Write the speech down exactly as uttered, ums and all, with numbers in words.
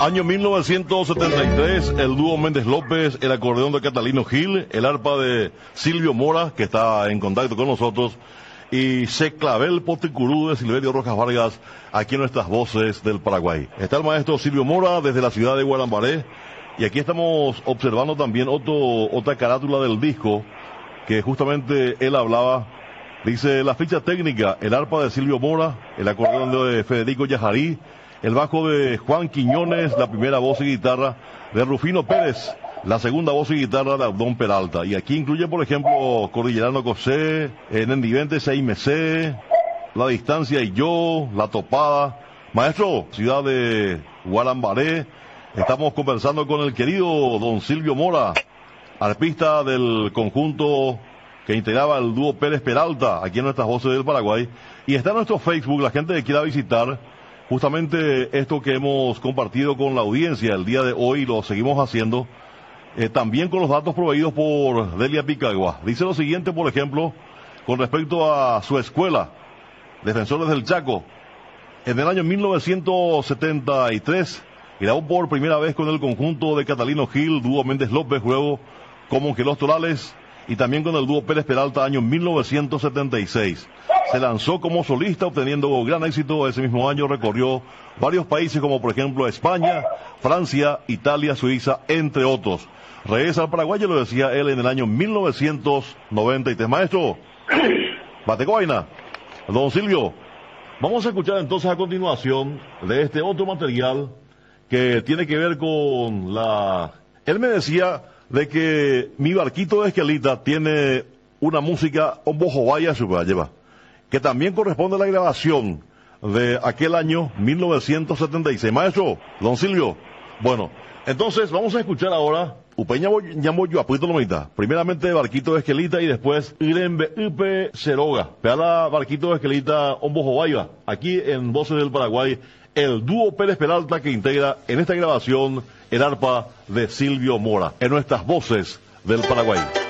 Año mil novecientos setenta y tres, el dúo Méndez López, el acordeón de Catalino Gil, el arpa de Silvio Mora, que está en contacto con nosotros, y Seclavel Poticurú de Silverio Rojas Vargas, aquí en nuestras voces del Paraguay. Está el maestro Silvio Mora desde la ciudad de Guarambaré, y aquí estamos observando también otro, otra carátula del disco, que justamente él hablaba. Dice la ficha técnica: el arpa de Silvio Mora, el acordeón de Federico Yajarí, el bajo de Juan Quiñones, la primera voz y guitarra de Rufino Pérez, la segunda voz y guitarra de Abdón Peralta. Y aquí incluye, por ejemplo, Cordillerano Cosé, Nendivente Seimesé, La Distancia y Yo, La Topada. Maestro, ciudad de Guarambaré, estamos conversando con el querido don Silvio Mora, arpista del conjunto que integraba el dúo Pérez Peralta, aquí en nuestras voces del Paraguay. Y está en nuestro Facebook, la gente que quiera visitar justamente esto que hemos compartido con la audiencia el día de hoy, lo seguimos haciendo, eh, también con los datos proveídos por Delia Picagua. Dice lo siguiente, por ejemplo, con respecto a su escuela, Defensores del Chaco. En el año mil novecientos setenta y tres, grabó por primera vez con el conjunto de Catalino Gil, dúo Méndez López, luego con Mongelos Torales, y también con el dúo Pérez Peralta, año mil novecientos setenta y seis. Se lanzó como solista, obteniendo gran éxito. Ese mismo año recorrió varios países como por ejemplo España, Francia, Italia, Suiza, entre otros. Regresa al Paraguay, lo decía él, en el año mil novecientos noventa y tres. Maestro, Batecoaina, don Silvio, vamos a escuchar entonces a continuación de este otro material que tiene que ver con la... Él me decía de que mi barquito de Esquelita tiene una música un bojo vaya se lleva, que también corresponde a la grabación de aquel año mil novecientos setenta y seis. Maestro, don Silvio, bueno, entonces vamos a escuchar ahora Upeña Ñamoyo Apuito Lomita, primeramente Barquito de Esquelita y después Irembe Upe Ceroga, peala Barquito de Esquelita Ombojo Vaya, aquí en Voces del Paraguay, el dúo Pérez Peralta que integra en esta grabación el arpa de Silvio Mora, en nuestras voces del Paraguay.